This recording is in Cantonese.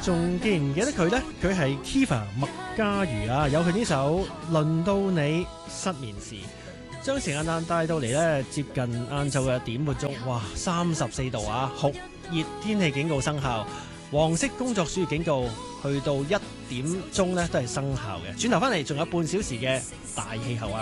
仲記唔記得佢呢？佢係 Kiva 麥嘉瑜啊，有佢呢首《輪到你失眠時》，將時間帶到嚟呢，接近晏晝嘅點半鐘，哇，34度啊，酷熱天氣警告生效，黃色工作暑熱警告去到1點鐘呢都係生效嘅。轉頭翻嚟仲有半小時嘅大氣候啊！